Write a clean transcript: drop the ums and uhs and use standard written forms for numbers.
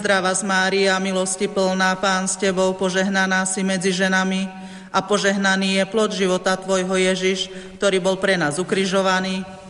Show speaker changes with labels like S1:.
S1: zdravá Mária, milosti plná, Pán s Tebou, požehnaná si medzi ženami a požehnaný je plod života Tvojho Ježiš, ktorý bol pre nás ukrižovaný.